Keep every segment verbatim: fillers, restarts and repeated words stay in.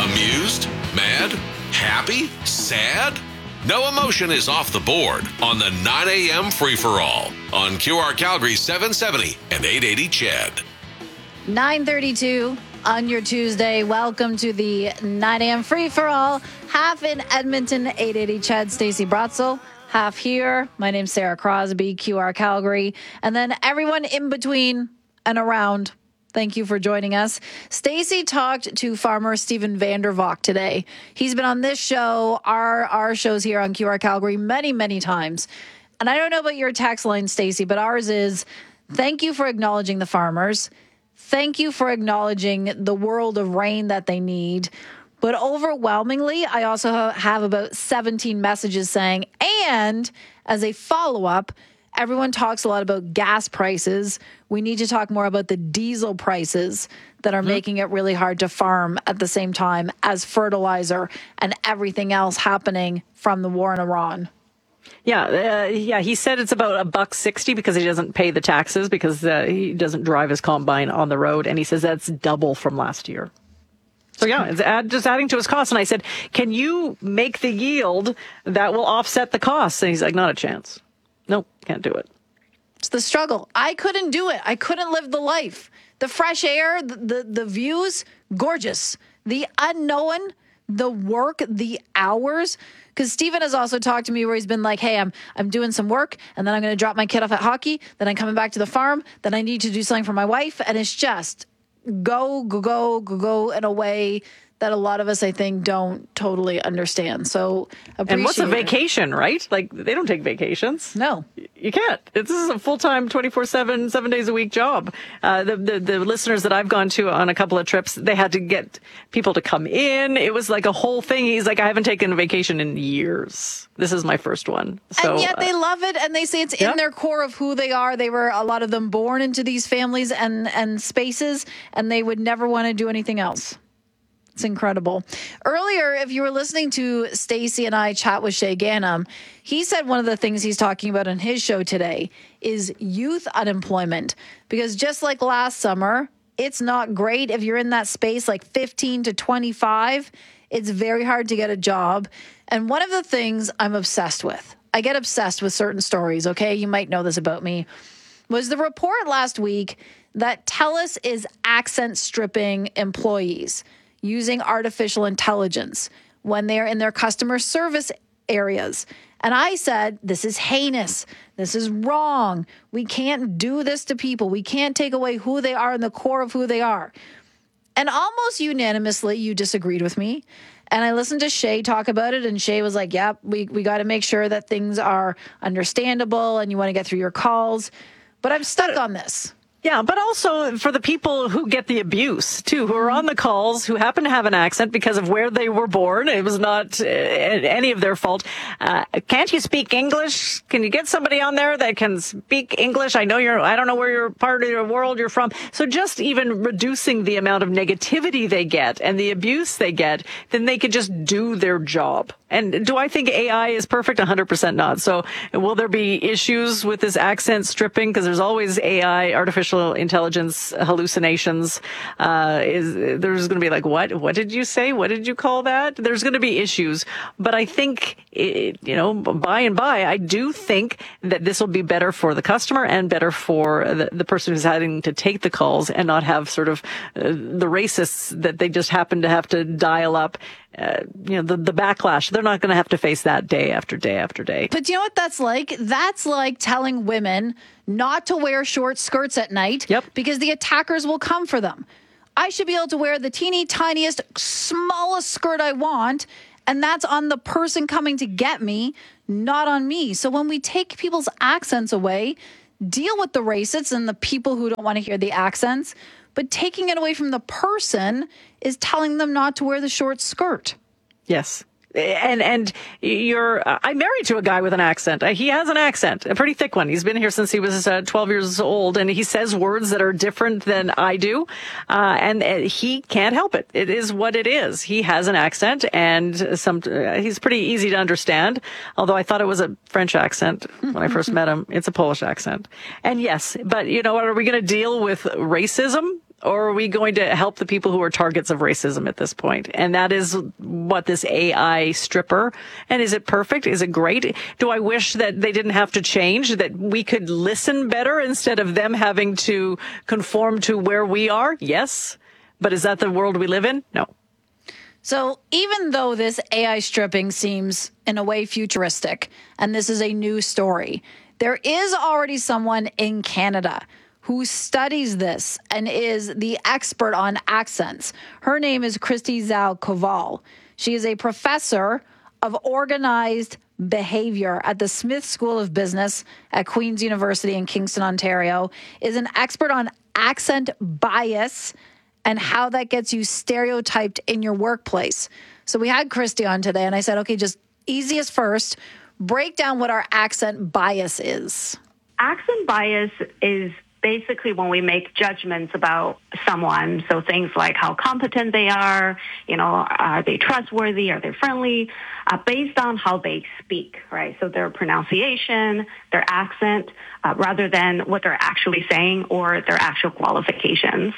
Amused? Mad? Happy? Sad? No emotion is off the board on the nine a.m. free-for-all on Q R Calgary seven seventy and eight eighty C H E D. nine thirty-two on your Tuesday. Welcome to the nine a.m. free-for-all. Half in Edmonton, eight eighty C H E D. Stacey Bratzel. Half here. My name's Sarah Crosby, Q R Calgary. And then everyone in between and around. Thank you for joining us. Stacey talked to farmer Stephen Vandervalk today. He's been on this show, our our shows here on Q R Calgary many, many times. And I don't know about your text line, Stacey, but ours is, thank you for acknowledging the farmers. Thank you for acknowledging the world of rain that they need. But overwhelmingly, I also have about seventeen messages saying, and as a follow-up, everyone talks a lot about gas prices. We need to talk more about the diesel prices that are mm-hmm. making it really hard to farm at the same time as fertilizer and everything else happening from the war in Iran. Yeah, uh, yeah. He said it's about a buck sixty because he doesn't pay the taxes because uh, he doesn't drive his combine on the road, and he says that's double from last year. So yeah, it's add, just adding to his costs. And I said, can you make the yield that will offset the costs? And he's like, not a chance. Nope, can't do it. It's the struggle. I couldn't do it. I couldn't live the life. The fresh air, the, the, the views, gorgeous. The unknown, the work, the hours. Because Stephen has also talked to me where he's been like, hey, I'm I'm doing some work, and then I'm going to drop my kid off at hockey, then I'm coming back to the farm, then I need to do something for my wife, and it's just go, go, go, go, go in a way that a lot of us, I think, don't totally understand. So, and what's a vacation, right? Like, they don't take vacations. No. You can't. This is a full-time, twenty-four seven, seven days a week job. Uh, the, the, the listeners that I've gone to on a couple of trips, they had to get people to come in. It was like a whole thing. He's like, I haven't taken a vacation in years. This is my first one. So, and yet they uh, love it, and they say it's yeah. in their core of who they are. They were, a lot of them, born into these families and, and spaces, and they would never want to do anything else. It's incredible. Earlier, if you were listening to Stacey and I chat with Shay Ganem, he said one of the things he's talking about on his show today is youth unemployment. Because just like last summer, it's not great if you're in that space like fifteen to twenty-five. It's very hard to get a job. And one of the things I'm obsessed with, I get obsessed with certain stories, okay? You might know this about me, was the report last week that TELUS is accent stripping employees using artificial intelligence when they're in their customer service areas. And I said, this is heinous. This is wrong. We can't do this to people. We can't take away who they are and the core of who they are. And almost unanimously, you disagreed with me. And I listened to Shay talk about it, and Shay was like, yep, we, we got to make sure that things are understandable and you want to get through your calls. But I'm stuck on this. Yeah, but also for the people who get the abuse, too, who are on the calls, who happen to have an accent because of where they were born. It was not uh, any of their fault. Uh, can't you speak English? Can you get somebody on there that can speak English? I know you're, I don't know where your part of the world you're from. So just even reducing the amount of negativity they get and the abuse they get, then they could just do their job. And do I think A I is perfect? one hundred percent not. So will there be issues with this accent stripping? Because there's always A I, artificial intelligence hallucinations. Uh, is there's going to be like, what? What did you say? What did you call that? There's going to be issues. But I think, it, you know, by and by, I do think that this will be better for the customer and better for the, the person who's having to take the calls and not have sort of uh, the racists that they just happen to have to dial up. Uh, you know, the, the backlash, they're not going to have to face that day after day after day. But you know what that's like? That's like telling women not to wear short skirts at night yep. because the attackers will come for them. I should be able to wear the teeny tiniest, smallest skirt I want, and that's on the person coming to get me, not on me. So when we take people's accents away, deal with the racists and the people who don't want to hear the accents, but taking it away from the person is telling them not to wear the short skirt. Yes. And, and you're, uh, I'm married to a guy with an accent. Uh, he has an accent, a pretty thick one. He's been here since he was uh, twelve years old, and he says words that are different than I do. Uh, and uh, he can't help it. It is what it is. He has an accent, and some, uh, he's pretty easy to understand. Although I thought it was a French accent when I first met him. It's a Polish accent. And yes, but you know what? Are we going to deal with racism? or are we going to help the people who are targets of racism at this point? And that is what this A I stripper. And is it perfect? Is it great? Do I wish that they didn't have to change, that we could listen better instead of them having to conform to where we are? Yes. But is that the world we live in? No. So even though this A I stripping seems in a way futuristic, and this is a new story, there is already someone in Canada who studies this and is the expert on accents. Her name is Christy Zhao Koval. She is a professor of organized behavior at the Smith School of Business at Queen's University in Kingston, Ontario, is an expert on accent bias and how that gets you stereotyped in your workplace. So we had Christy on today, and I said, okay, just easiest first, break down what our accent bias is. Accent bias is basically when we make judgments about someone. So things like how competent they are, you know, are they trustworthy, are they friendly, uh, based on how they speak, right? So their pronunciation, their accent, uh, rather than what they're actually saying or their actual qualifications.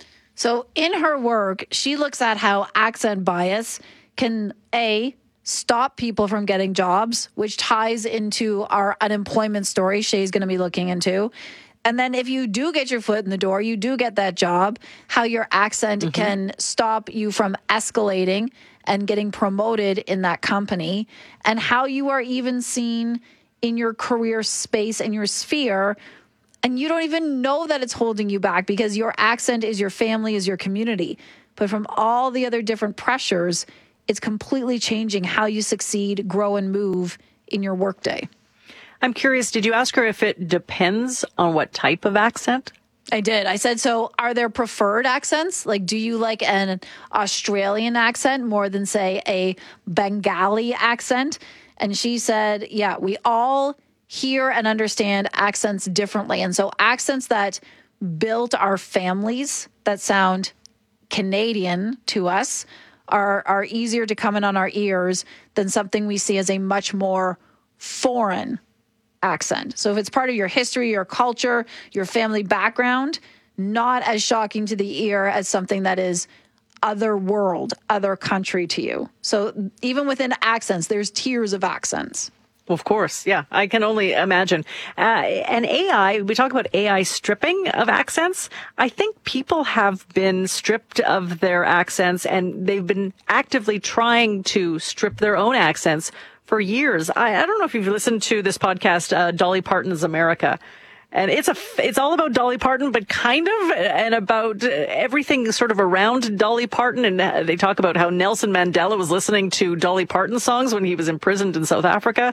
So in her work, she looks at how accent bias can, A, stop people from getting jobs, which ties into our unemployment story Shay's going to be looking into. And then if you do get your foot in the door, you do get that job, how your accent mm-hmm. can stop you from escalating and getting promoted in that company, and how you are even seen in your career space and your sphere. And you don't even know that it's holding you back because your accent is your family, is your community. But from all the other different pressures, it's completely changing how you succeed, grow, and move in your workday. I'm curious, did you ask her if it depends on what type of accent? I did. I said, so are there preferred accents? Like, do you like an Australian accent more than, say, a Bengali accent? And she said, yeah, we all hear and understand accents differently. And so accents that built our families, that sound Canadian to us, are, are easier to come in on our ears than something we see as a much more foreign accent. So if it's part of your history, your culture, your family background, not as shocking to the ear as something that is other world, other country to you. So even within accents, there's tiers of accents. Of course. Yeah, I can only imagine. Uh, and A I, we talk about A I stripping of accents. I think people have been stripped of their accents, and they've been actively trying to strip their own accents for years. I, I don't know if you've listened to this podcast, uh, Dolly Parton's America. And it's a, it's all about Dolly Parton, but kind of, and about everything sort of around Dolly Parton. And they talk about how Nelson Mandela was listening to Dolly Parton songs when he was imprisoned in South Africa.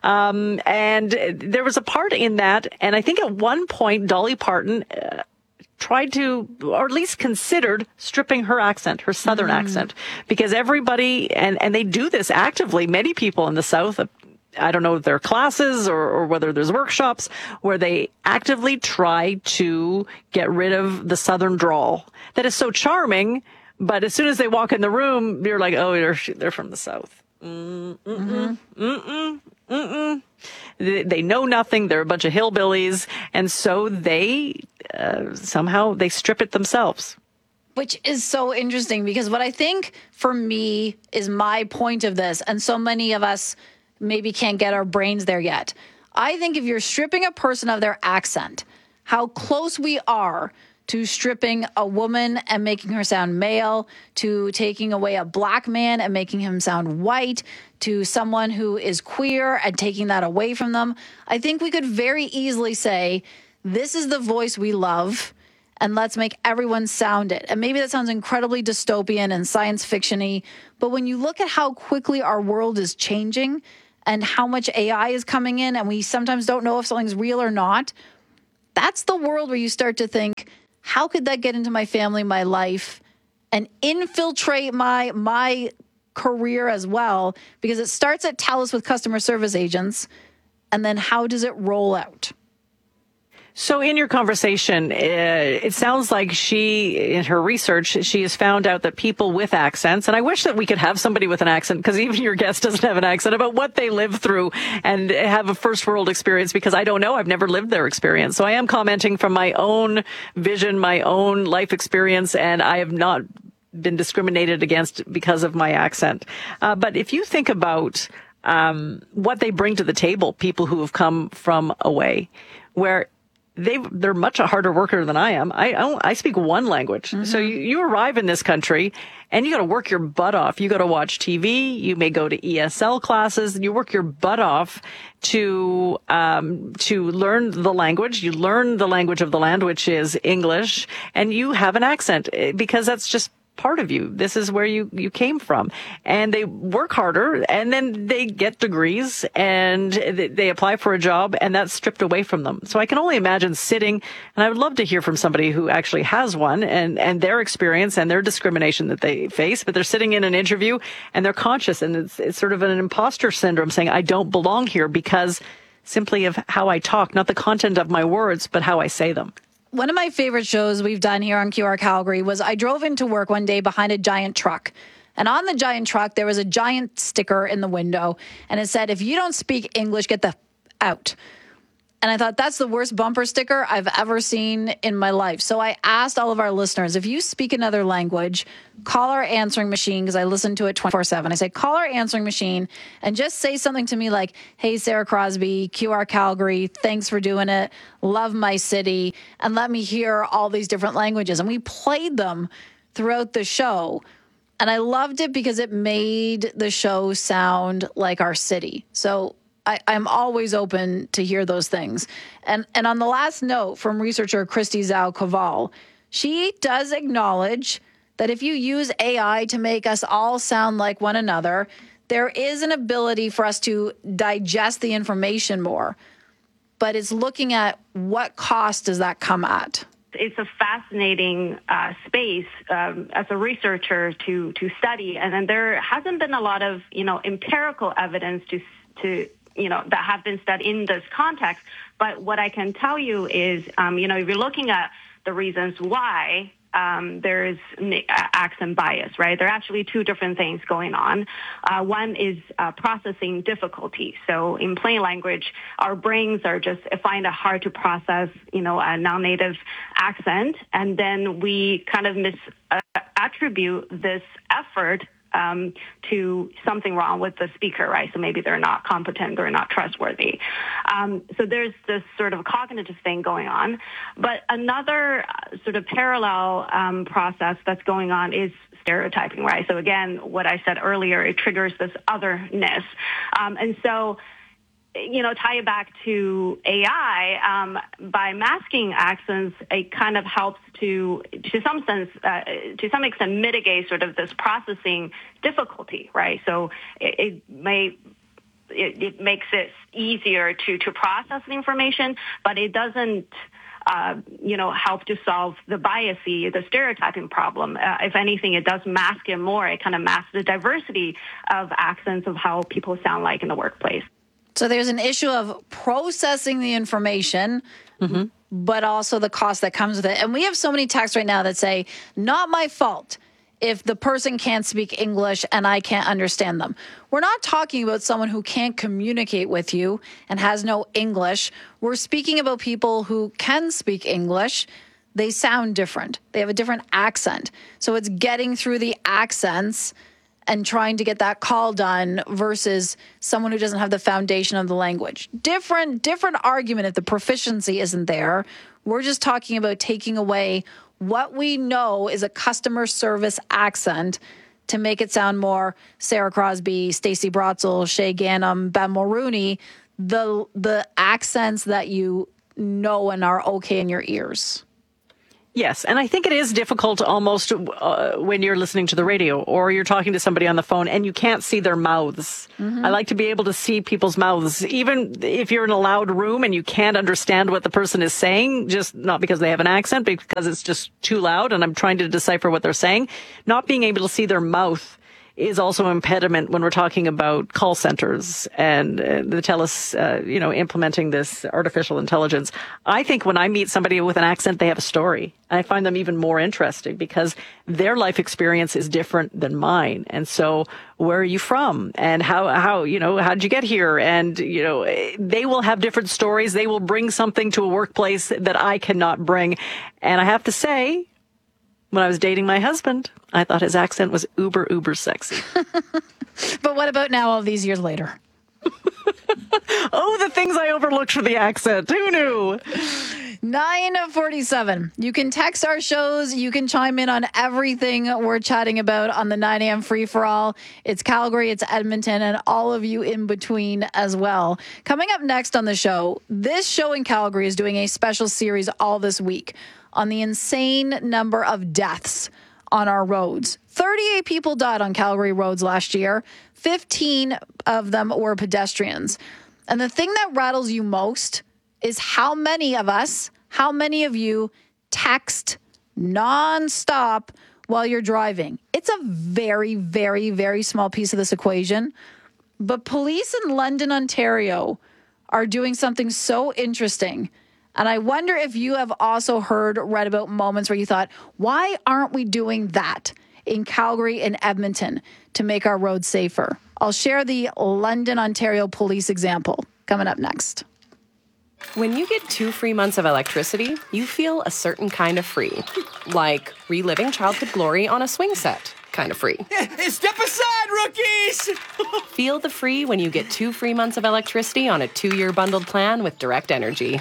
Um, and there was a part in that. And I think at one point, Dolly Parton uh, tried to, or at least considered stripping her accent, her Southern mm. accent, because everybody, and, and they do this actively. Many people in the South, I don't know if there are classes or, or whether there's workshops where they actively try to get rid of the Southern drawl that is so charming. But as soon as they walk in the room, you're like, oh, they're, they're from the South. Mm, mm-mm, mm-hmm. mm-mm, mm-mm. They, they know nothing. They're a bunch of hillbillies. And so they uh, somehow they strip it themselves. Which is so interesting, because what I think for me is my point of this, and so many of us maybe can't get our brains there yet. I think if you're stripping a person of their accent, how close we are to stripping a woman and making her sound male, to taking away a black man and making him sound white, to someone who is queer and taking that away from them, I think we could very easily say, this is the voice we love, and let's make everyone sound it. And maybe that sounds incredibly dystopian and science fiction-y, but when you look at how quickly our world is changing and how much A I is coming in, and we sometimes don't know if something's real or not, that's the world where you start to think, how could that get into my family, my life, and infiltrate my my career as well? Because it starts at TELUS with customer service agents, and then how does it roll out? So in your conversation, uh, it sounds like she, in her research, she has found out that people with accents, and I wish that we could have somebody with an accent, because even your guest doesn't have an accent, about what they live through and have a first world experience, because I don't know. I've never lived their experience. So I am commenting from my own vision, my own life experience, and I have not been discriminated against because of my accent. Uh, but if you think about um, what they bring to the table, people who have come from away, where They, they're much a harder worker than I am. I, I, I speak one language. Mm-hmm. So you, you arrive in this country and you got to work your butt off. You got to watch T V. You may go to E S L classes, and you work your butt off to, um, to learn the language. You learn the language of the land, which is English, and you have an accent because that's just part of you. This is where you, you came from. And they work harder, and then they get degrees, and they apply for a job, and that's stripped away from them. So I can only imagine sitting, and I would love to hear from somebody who actually has one, and, and their experience and their discrimination that they face, but they're sitting in an interview and they're conscious, and it's, it's sort of an imposter syndrome, saying, I don't belong here because simply of how I talk, not the content of my words, but how I say them. One of my favorite shows we've done here on Q R Calgary was I drove into work one day behind a giant truck. And on the giant truck, there was a giant sticker in the window. And it said, if you don't speak English, get the f- out. And I thought, that's the worst bumper sticker I've ever seen in my life. So I asked all of our listeners, if you speak another language, call our answering machine, because I listen to it twenty-four seven. I say, call our answering machine and just say something to me like, hey, Sarah Crosby, Q R Calgary, thanks for doing it. Love my city. And let me hear all these different languages. And we played them throughout the show. And I loved it because it made the show sound like our city. So I, I'm always open to hear those things. And and on the last note from researcher Christy Zhao Koval, she does acknowledge that if you use A I to make us all sound like one another, there is an ability for us to digest the information more. But it's looking at what cost does that come at. It's a fascinating uh, space um, as a researcher to to study, and then there hasn't been a lot of you know empirical evidence to to you know, that have been studied in this context. But what I can tell you is, um, you know, if you're looking at the reasons why um, there is accent bias, right? There are actually two different things going on. Uh, one is uh, processing difficulty. So in plain language, our brains are just find it hard to process, you know, a non-native accent, and then we kind of misattribute uh, this effort Um, to something wrong with the speaker, right? So maybe they're not competent, they're not trustworthy. Um, so there's this sort of cognitive thing going on. But another sort of parallel um, process that's going on is stereotyping, right? So again, what I said earlier, it triggers this otherness. Um, and so you know, tie it back to A I, um, by masking accents, it kind of helps to, to some sense, uh, to some extent, mitigate sort of this processing difficulty, right? So it, it may, it, it makes it easier to, to process the information, but it doesn't, uh, you know, help to solve the biasy, the stereotyping problem. Uh, if anything, it does mask it more. It kind of masks the diversity of accents of how people sound like in the workplace. So there's an issue of processing the information, mm-hmm. but also the cost that comes with it. And we have so many texts right now that say, not my fault if the person can't speak English and I can't understand them. We're not talking about someone who can't communicate with you and has no English. We're speaking about people who can speak English. They sound different. They have a different accent. So it's getting through the accents and trying to get that call done versus someone who doesn't have the foundation of the language. Different, different argument if the proficiency isn't there. We're just talking about taking away what we know is a customer service accent to make it sound more Sarah Crosby, Stacey Brotzel, Shay Ganem, Ben Mulrooney, the the accents that you know and are okay in your ears. Yes, and I think it is difficult almost uh, when you're listening to the radio or you're talking to somebody on the phone and you can't see their mouths. Mm-hmm. I like to be able to see people's mouths, even if you're in a loud room and you can't understand what the person is saying, just not because they have an accent, but because it's just too loud and I'm trying to decipher what they're saying. Not being able to see their mouth is also an impediment when we're talking about call centers and uh, the TELUS, uh, you know, implementing this artificial intelligence. I think when I meet somebody with an accent, they have a story. I find them even more interesting because their life experience is different than mine. And so where are you from? And how, how, you know, how'd you get here? And, you know, they will have different stories. They will bring something to a workplace that I cannot bring. And I have to say, when I was dating my husband, I thought his accent was uber, uber sexy. But what about now, all these years later? Oh, the things I overlooked for the accent. Who knew? nine forty-seven. You can text our shows. You can chime in on everything we're chatting about on the nine a.m. free-for-all. It's Calgary, it's Edmonton, and all of you in between as well. Coming up next on the show, this show in Calgary is doing a special series all this week on the insane number of deaths on our roads. thirty-eight people died on Calgary roads last year. fifteen of them were pedestrians. And the thing that rattles you most is how many of us, how many of you text nonstop while you're driving. It's a very, very, very small piece of this equation. But police in London, Ontario are doing something so interesting. And I wonder if you have also heard, read about moments where you thought, why aren't we doing that in Calgary and Edmonton to make our roads safer? I'll share the London, Ontario police example coming up next. When you get two free months of electricity, you feel a certain kind of free. Like reliving childhood glory on a swing set. Kind of free. Step aside, rookies! Feel the free when you get two free months of electricity on a two-year bundled plan with Direct Energy.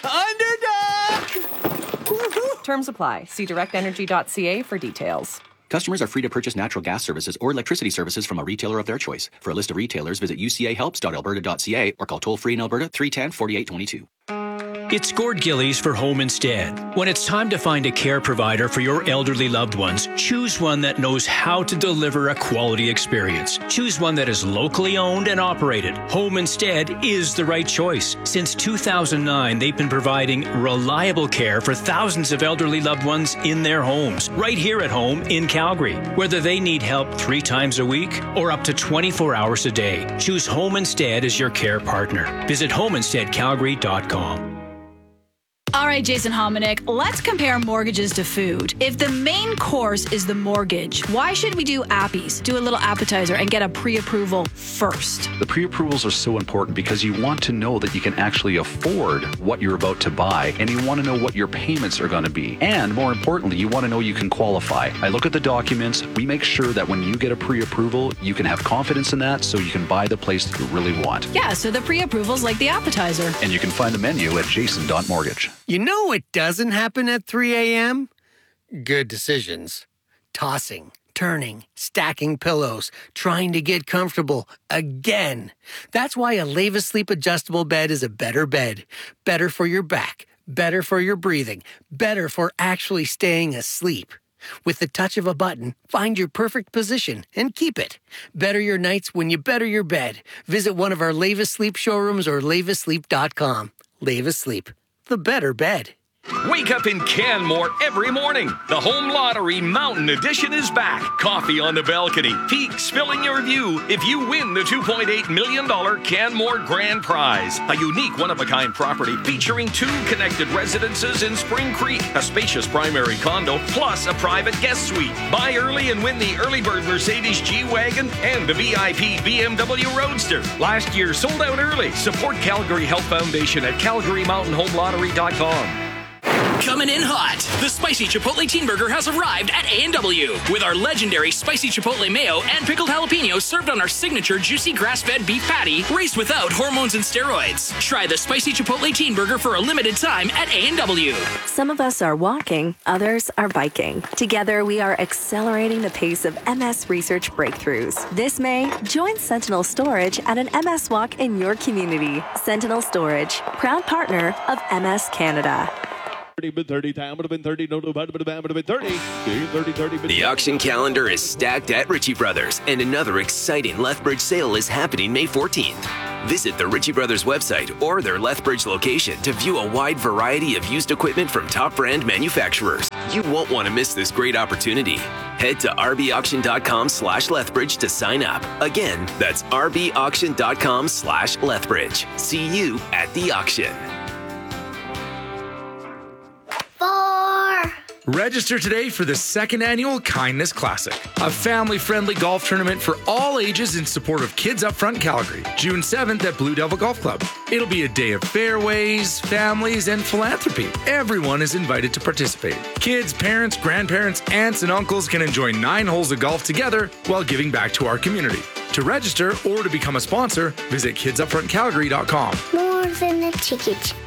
Underdog! Terms apply. See direct energy dot c a for details. Customers are free to purchase natural gas services or electricity services from a retailer of their choice. For a list of retailers, visit u c a helps dot alberta dot c a or call toll-free in Alberta three one zero, four eight two two. It's Gord Gillies for Home Instead. When it's time to find a care provider for your elderly loved ones, choose one that knows how to deliver a quality experience. Choose one that is locally owned and operated. Home Instead is the right choice. Since two thousand nine, they've been providing reliable care for thousands of elderly loved ones in their homes, right here at home in Calgary. Whether they need help three times a week or up to twenty-four hours a day, choose Home Instead as your care partner. Visit home instead calgary dot com. All right, Jason Hominick, let's compare mortgages to food. If the main course is the mortgage, why should we do appies, do a little appetizer, and get a pre-approval first? The pre-approvals are so important because you want to know that you can actually afford what you're about to buy, and you want to know what your payments are going to be. And more importantly, you want to know you can qualify. I look at the documents. We make sure that when you get a pre-approval, you can have confidence in that so you can buy the place that you really want. Yeah, so the pre-approval's like the appetizer. And you can find the menu at jason dot mortgage. You know what doesn't happen at three a.m.? Good decisions. Tossing, turning, stacking pillows, trying to get comfortable again. That's why a Leva Sleep adjustable bed is a better bed. Better for your back, better for your breathing, better for actually staying asleep. With the touch of a button, find your perfect position and keep it. Better your nights when you better your bed. Visit one of our Leva Sleep showrooms or leva sleep dot com. Leva Sleep. The better bed. Wake up in Canmore every morning. The Home Lottery Mountain Edition is back. Coffee on the balcony. Peaks filling your view if you win the two point eight million dollars Canmore Grand Prize. A unique one-of-a-kind property featuring two connected residences in Spring Creek, a spacious primary condo, plus a private guest suite. Buy early and win the early bird Mercedes G-Wagon and the V I P B M W Roadster. Last year sold out early. Support Calgary Health Foundation at calgary mountain home lottery dot com. Coming in hot, the Spicy Chipotle Teen Burger has arrived at A and W with our legendary Spicy Chipotle Mayo and pickled jalapenos served on our signature juicy grass-fed beef patty raised without hormones and steroids. Try the Spicy Chipotle Teen Burger for a limited time at A and W. Some of us are walking, others are biking. Together, we are accelerating the pace of M S research breakthroughs. This May, join Sentinel Storage at an M S walk in your community. Sentinel Storage, proud partner of M S Canada. The auction calendar is stacked at Ritchie Brothers, and another exciting Lethbridge sale is happening May fourteenth. Visit the Ritchie Brothers website or their Lethbridge location to view a wide variety of used equipment from top brand manufacturers. You won't want to miss this great opportunity. Head to rbauction.com slash Lethbridge to sign up. Again, that's rbauction.com slash Lethbridge. See you at the auction. Four. Register today for the second annual Kindness Classic, a family-friendly golf tournament for all ages in support of Kids Up Front Calgary, June seventh at Blue Devil Golf Club. It'll be a day of fairways, families, and philanthropy. Everyone is invited to participate. Kids, parents, grandparents, aunts, and uncles can enjoy nine holes of golf together while giving back to our community. To register or to become a sponsor, visit kids up front calgary dot com. More than a ticket.